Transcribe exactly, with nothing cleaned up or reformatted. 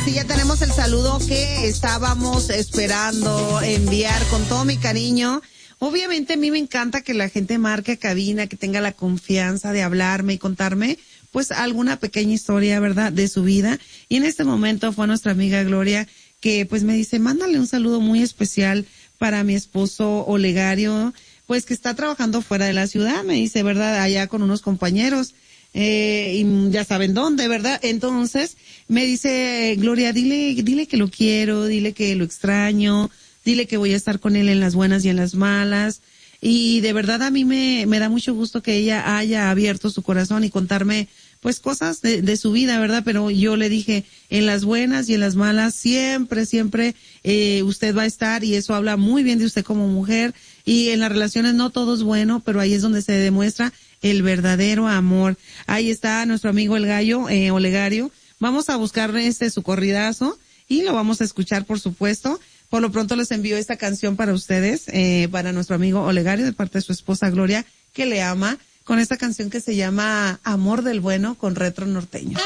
sí, ya tenemos el saludo que estábamos esperando enviar con todo mi cariño. Obviamente a mí me encanta que la gente marque cabina, que tenga la confianza de hablarme y contarme pues alguna pequeña historia, ¿verdad?, de su vida. Y en este momento fue nuestra amiga Gloria que pues me dice, mándale un saludo muy especial para mi esposo Olegario, pues que está trabajando fuera de la ciudad, me dice, ¿verdad?, allá con unos compañeros. Eh, y ya saben dónde, ¿verdad? Entonces, me dice, Gloria, dile, dile que lo quiero, dile que lo extraño, dile que voy a estar con él en las buenas y en las malas. Y de verdad a mí me, me da mucho gusto que ella haya abierto su corazón y contarme, pues, cosas de, de su vida, ¿verdad? Pero yo le dije, en las buenas y en las malas, siempre, siempre, eh, usted va a estar, y eso habla muy bien de usted como mujer. Y en las relaciones no todo es bueno, pero ahí es donde se demuestra el verdadero amor. Ahí está nuestro amigo el gallo, eh, Olegario. Vamos a buscar este su corridazo y lo vamos a escuchar, por supuesto. Por lo pronto les envío esta canción para ustedes, eh, para nuestro amigo Olegario, de parte de su esposa Gloria, que le ama, con esta canción que se llama Amor del Bueno, con Retro Norteño.